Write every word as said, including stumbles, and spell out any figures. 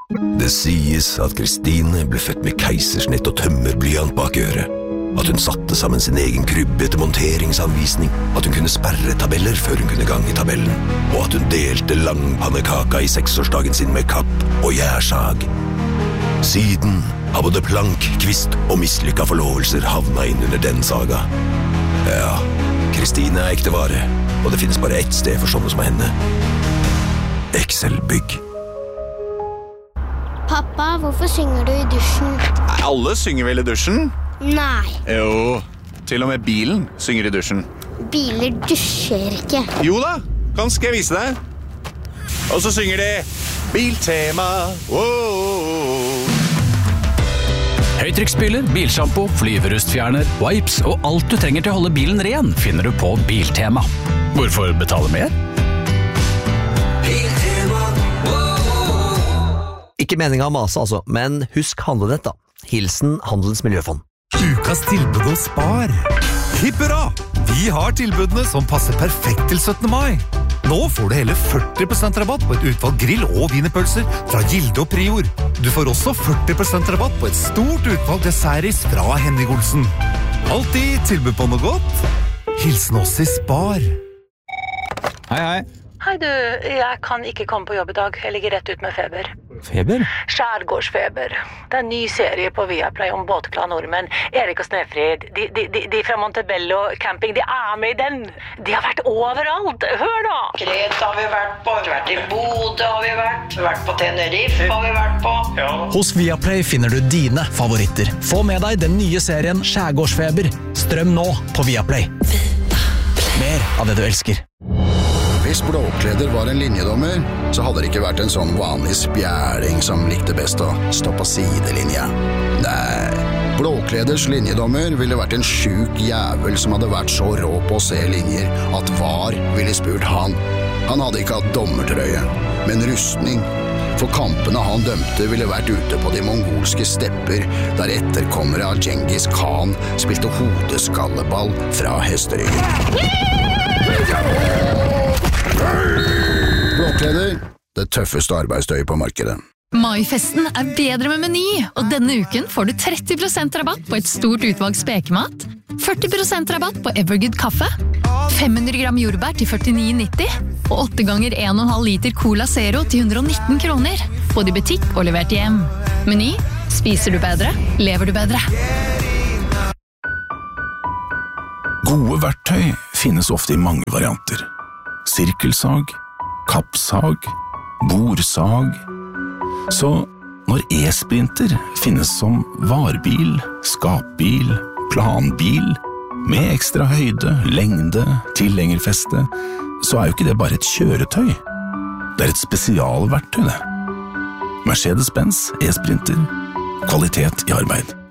Det sies at Kristine ble født med keisersnitt og tømmerblyant bak øret. At hun satte sammen sin egen krybbe etter monteringsanvisning. At hun kunne sperre tabeller før hun kunne gange tabellen. Og at hun delte langpannekaka i seksårsdagen sin med kapp og gjærsag. Siden har både plank, kvist og mislykka forlovelser havna inn under den saga. Ja, Kristine er ekte vare, og det finnes bare ett sted for sånne som henne. Excel-bygg. Pappa, hvorfor synger du i dusjen? Alle synger vel i dusjen? Nei. Jo, til og med bilen synger i dusjen. Biler dusjer ikke. Jo da, kan skal jeg vise deg. Og så synger de Biltema. Wow. Høytrykksspyler, bilshampoo, flyverustfjerner, wipes og alt du trenger til å holde bilen ren finner du på Biltema. Hvorfor betale mer? Biltema. Ikke meningen å mase altså, men husk handlenett da. Hilsen Handelens Miljøfond. Ukas tilbud hos Spar. Hipp hurra! Vi har tilbudene som passer perfekt til syttende mai. Nå får du hele førti prosent rabatt på et utvalg grill- og wienerpølser fra Gilde og Prior. Du får også førti prosent rabatt på et stort utvalg dessertis fra Henning Olsen. Alltid tilbud på noe godt. Hilsen oss i Spar. Hei, hei. Hei du, jeg kan ikke komme på jobb i dag. Jeg ligger rett ut med feber. Feber? Skjærgårdsfeber. Det er en ny serie på Viaplay om båtglade nordmenn. Erik og Snefrid, de, de, de, de fra Montebello camping, de er med i den. De har vært overalt. Hør da! Kreta har vi vært på, vi har vært i Bodø har vi vært, vi har vært på Tenerife har vi vært på. Ja. Hos Viaplay finner du dine favoritter. Få med deg den nye serien Skjærgårdsfeber. Strøm nå på Viaplay. Mer av det du elsker. Hvis Blåkleder var en linjedommer, så hadde det ikke vært en sånn vanlig spjæling som likte best å stå på sidelinja. Nei, Blåkleders linjedommer ville vært en sjuk jævel som hadde vært så rå på å se linjer at var ville spurt han. Han hadde ikke hatt dommertrøye, men rustning. For kampene han dømte ville vært ute på de mongolske stepper, der etterkommere av Genghis Khan spilte hodeskalleball fra hesteryggen. Blåkleder, det tøffeste arbeidstøyet på markedet. Maifesten er bedre med Meny, og denne uken får du tretti prosent rabatt på et stort utvalg spekemat, førti prosent rabatt på Evergood kaffe, fem hundre gram jordbær til førtini nitti, og åtte ganger en komma fem liter Cola Zero til hundre og nitten kroner, både i butikk og levert hjem. Meny, spiser du bedre, lever du bedre. Gode verktøy finnes ofte i mange varianter. Sirkelsag, kappsag, borsag. Så når e-sprinter finnes som varebil, skapbil, planbil, med ekstra høyde, lengde, tilhengerfeste, så er jo ikke det bare et kjøretøy. Det er et spesialverktøy det. Mercedes-Benz e-sprinter. Kvalitet i arbeid.